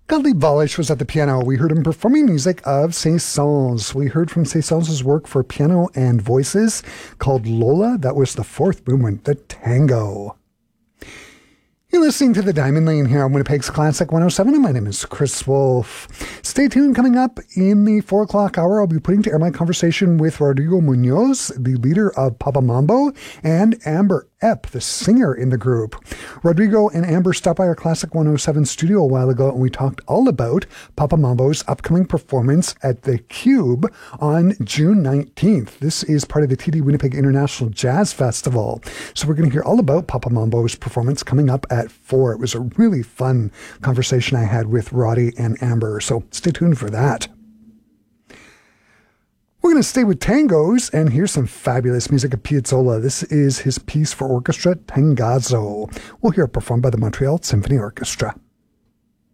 Gottlieb Wallisch was at the piano. We heard him performing music of Saint-Saëns. We heard from Saint-Saëns' work for piano and voices called Lola. That was the fourth movement, the tango. You're listening to The Diamond Lane here on Winnipeg's Classic 107, and my name is Chris Wolf. Stay tuned. Coming up in the 4 o'clock hour, I'll be putting to air my conversation with Rodrigo Munoz, the leader of Papa Mambo, and Amber Epp, the singer in the group. Rodrigo and Amber stopped by our Classic 107 studio a while ago, and we talked all about Papa Mambo's upcoming performance at the Cube on June 19th. This is part of the TD Winnipeg International Jazz Festival. So we're going to hear all about Papa Mambo's performance coming up at 4. It was a really fun conversation I had with Roddy and Amber, so stay tuned for that. We're going to stay with tangos, and here's some fabulous music of Piazzolla. This is his piece for orchestra, Tangazzo. We'll hear it performed by the Montreal Symphony Orchestra.